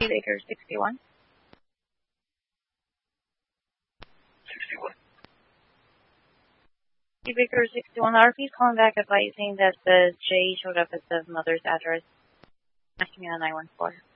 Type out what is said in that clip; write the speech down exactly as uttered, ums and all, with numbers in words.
Baker sixty-one. sixty-one. Baker sixty-one, R P is calling back advising that the J showed up at the mother's address. Asking me on nine one four.